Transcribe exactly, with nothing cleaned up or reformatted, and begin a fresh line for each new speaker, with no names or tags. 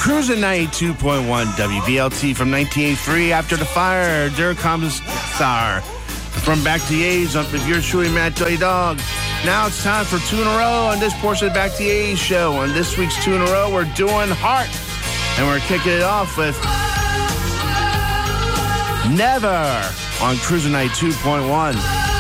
Cruising ninety-two point one W B L T from nineteen eighty-three. After the fire, there comes Star. From Back to the A's, if you're truly Matt J. Dog. Now it's time for Two in a Row on this portion of the Back to the A's show. On this week's Two in a Row, we're doing Heart. And we're kicking it off with Never on Cruising ninety-two point one.